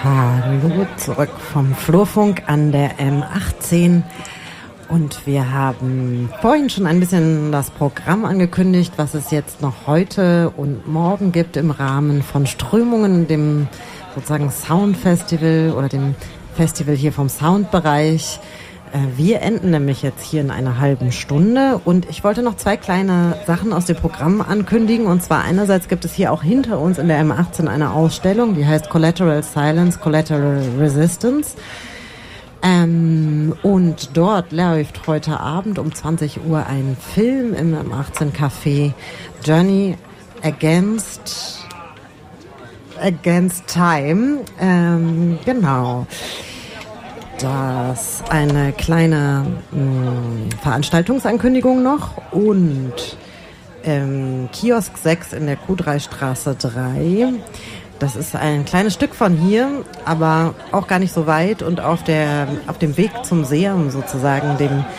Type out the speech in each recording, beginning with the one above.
Hallo, zurück vom Flurfunk an der M18 und wir haben vorhin schon ein bisschen das Programm angekündigt, was es jetzt noch heute und morgen gibt im Rahmen von Strömungen, dem sozusagen Soundfestival oder dem Festival hier vom Soundbereich. Wir enden nämlich jetzt hier in einer halben Stunde und ich wollte noch zwei kleine Sachen aus dem Programm ankündigen. Und zwar einerseits gibt es hier auch hinter uns in der M18 eine Ausstellung, die heißt Collateral Silence, Collateral Resistance. Und dort läuft heute Abend um 20 Uhr ein Film im M18 Café, Journey Against Time. Genau. Das eine kleine Veranstaltungsankündigung noch und Kiosk 6 in der Q3-Straße 3. Das ist ein kleines Stück von hier, aber auch gar nicht so weit und auf dem Weg zum Seum sozusagen,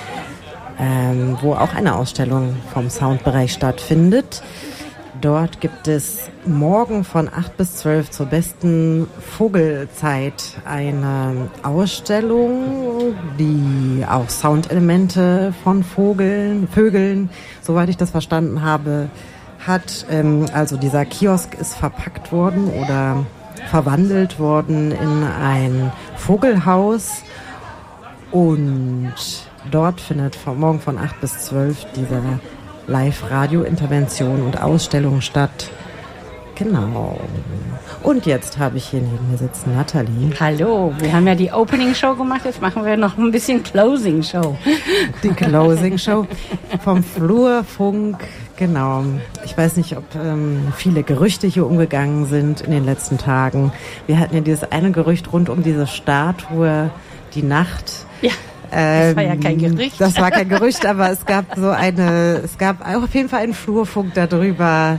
wo auch eine Ausstellung vom Soundbereich stattfindet. Dort gibt es morgen von 8 bis 12 zur besten Vogelzeit eine Ausstellung, die auch Soundelemente von Vögeln, soweit ich das verstanden habe, hat. Also dieser Kiosk ist verpackt worden oder verwandelt worden in ein Vogelhaus und dort findet morgen von 8 bis 12 diese Live-Radio-Intervention und Ausstellung statt. Genau. Und jetzt habe ich hier neben mir sitzen Nathalie. Hallo, wir haben ja die Opening-Show gemacht, jetzt machen wir noch ein bisschen Closing-Show. Die Closing-Show vom Flurfunk, genau. Ich weiß nicht, ob viele Gerüchte hier umgegangen sind in den letzten Tagen. Wir hatten ja dieses eine Gerücht rund um diese Statue, die Nacht. Ja. Das war ja kein Gerücht. Das war kein Gerücht, aber es gab auf jeden Fall einen Flurfunk darüber.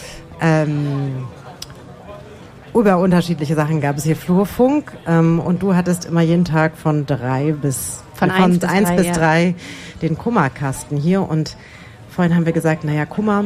Über unterschiedliche Sachen gab es hier Flurfunk. Und du hattest immer jeden Tag von 1 bis 3 den Kummerkasten hier. Und vorhin haben wir gesagt, naja, Kummer,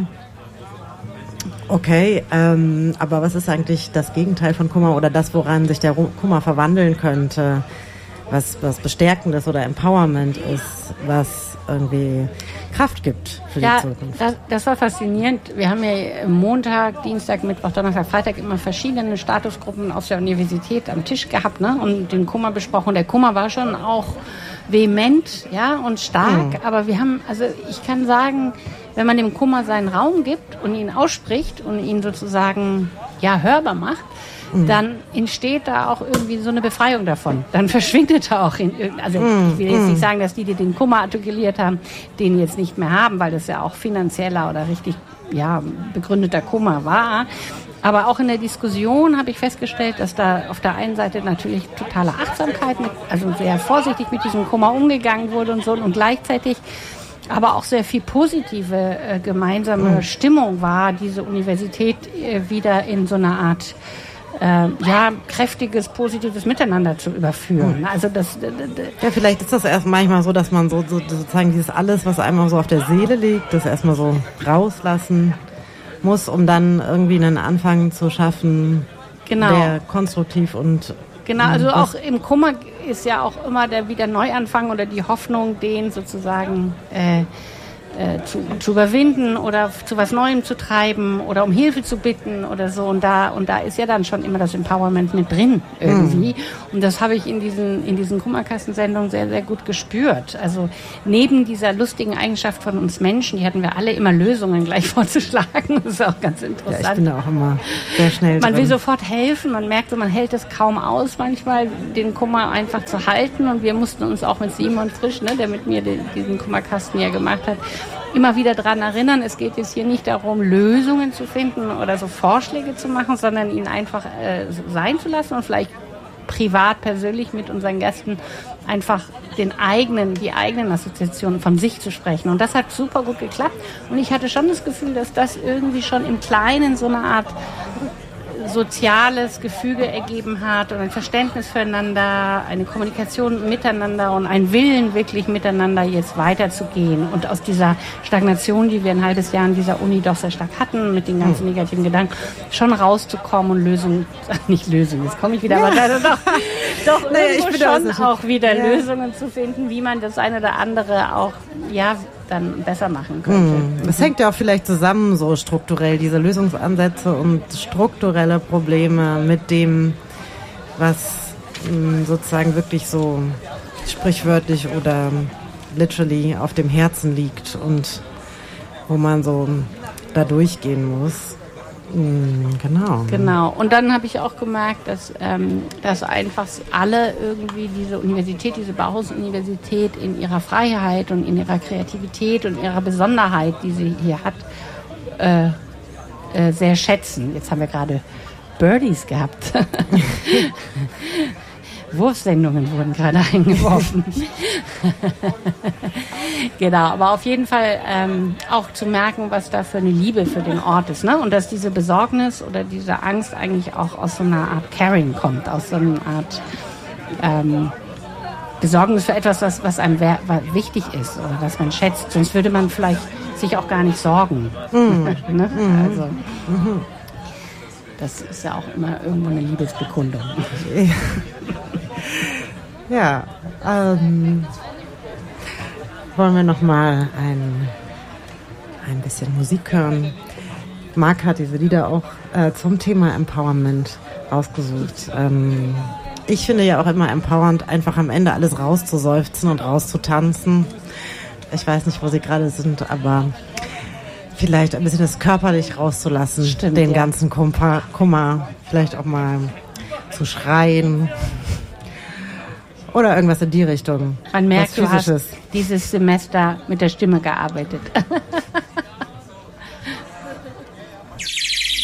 okay, aber was ist eigentlich das Gegenteil von Kummer oder das, woran sich der Kummer verwandeln könnte? Was Bestärkendes oder Empowerment ist, was irgendwie Kraft gibt für die Zukunft. Das war faszinierend. Wir haben ja Montag, Dienstag, Mittwoch, Donnerstag, Freitag immer verschiedene Statusgruppen aus der Universität am Tisch gehabt, ne, und den Kummer besprochen. Der Kummer war schon auch vehement, ja, und stark, aber ich kann sagen, wenn man dem Kummer seinen Raum gibt und ihn ausspricht und ihn sozusagen, hörbar macht, dann entsteht da auch irgendwie so eine Befreiung davon. Dann verschwindet er auch ich will jetzt nicht sagen, dass die den Kummer artikuliert haben, den jetzt nicht mehr haben, weil das ja auch finanzieller oder richtig, begründeter Kummer war. Aber auch in der Diskussion habe ich festgestellt, dass da auf der einen Seite natürlich totale Achtsamkeit, also sehr vorsichtig mit diesem Kummer umgegangen wurde und so, und gleichzeitig aber auch sehr viel positive gemeinsame Stimmung war, diese Universität wieder in so einer Art kräftiges, positives Miteinander zu überführen. Also vielleicht ist das erst manchmal so, dass man so sozusagen dieses alles, was einem so auf der Seele liegt, das erstmal so rauslassen muss, um dann irgendwie einen Anfang zu schaffen, der konstruktiv und... Genau, also auch im Kummer ist ja auch immer der Neuanfang oder die Hoffnung, den sozusagen zu überwinden oder zu was Neuem zu treiben oder um Hilfe zu bitten oder so. Und da ist ja dann schon immer das Empowerment mit drin irgendwie. Und das habe ich in diesen Kummerkastensendungen sehr, sehr gut gespürt. Also neben dieser lustigen Eigenschaft von uns Menschen, die hatten wir alle immer Lösungen gleich vorzuschlagen. Das ist auch ganz interessant. Ja, ich bin da auch immer sehr schnell Man drin. will sofort helfen. Man merkt so, man hält es kaum aus, manchmal den Kummer einfach zu halten. Und wir mussten uns auch mit Simon Frisch, der mit mir diesen Kummerkasten ja gemacht hat, immer wieder daran erinnern, es geht jetzt hier nicht darum, Lösungen zu finden oder so Vorschläge zu machen, sondern ihn einfach sein zu lassen und vielleicht privat, persönlich mit unseren Gästen einfach die eigenen Assoziationen von sich zu sprechen. Und das hat super gut geklappt. Und ich hatte schon das Gefühl, dass das irgendwie schon im Kleinen so eine Art soziales Gefüge ergeben hat und ein Verständnis füreinander, eine Kommunikation miteinander und ein Willen, wirklich miteinander jetzt weiterzugehen und aus dieser Stagnation, die wir ein halbes Jahr an dieser Uni doch sehr stark hatten, mit den ganzen negativen Gedanken, schon rauszukommen und jetzt komme ich wieder, aber doch irgendwo schon auch wieder Lösungen zu finden, wie man das eine oder andere auch, dann besser machen könnte. Das hängt ja auch vielleicht zusammen, so strukturell, diese Lösungsansätze und strukturelle Probleme mit dem, was sozusagen wirklich so sprichwörtlich oder literally auf dem Herzen liegt und wo man so da durchgehen muss. Genau. Und dann habe ich auch gemerkt, dass einfach alle irgendwie diese Universität, diese Bauhaus-Universität in ihrer Freiheit und in ihrer Kreativität und ihrer Besonderheit, die sie hier hat, sehr schätzen. Jetzt haben wir gerade Birdies gehabt. Wurfsendungen wurden gerade eingeworfen. Genau, aber auf jeden Fall auch zu merken, was da für eine Liebe für den Ort ist, ne? Und dass diese Besorgnis oder diese Angst eigentlich auch aus so einer Art Caring kommt, aus so einer Art Besorgnis für etwas, was einem wichtig ist oder was man schätzt. Sonst würde man vielleicht sich auch gar nicht sorgen. Ne? Also, das ist ja auch immer irgendwo eine Liebesbekundung. Ja, wollen wir noch mal ein bisschen Musik hören. Marc hat diese Lieder auch zum Thema Empowerment ausgesucht. Ich finde ja auch immer empowernd, einfach am Ende alles rauszuseufzen und rauszutanzen. Ich weiß nicht, wo sie gerade sind, aber vielleicht ein bisschen das körperlich rauszulassen. Stimmt, den ganzen Kummer, vielleicht auch mal zu schreien. Oder irgendwas in die Richtung. Man merkt, du hast dieses Semester mit der Stimme gearbeitet.